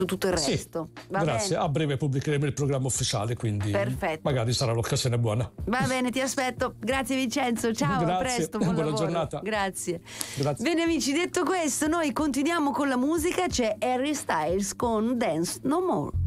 tutto il Sì, resto. Va grazie. bene? A breve pubblicheremo il programma ufficiale, quindi Perfetto. magari sarà l'occasione buona. Va bene, ti aspetto. Grazie Vincenzo, ciao, Grazie. a presto, buon Buona lavoro. giornata. Grazie. Grazie. Bene amici, detto questo, noi continuiamo con la musica, c'è Harry Styles con Dance No More.